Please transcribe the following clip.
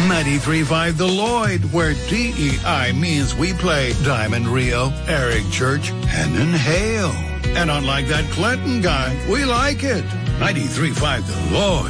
93.5 The Lloyd, where DEI means we play Diamond Rio, Eric Church, and Inhale. And unlike that Clinton guy, we like it. 93.5 The Lloyd.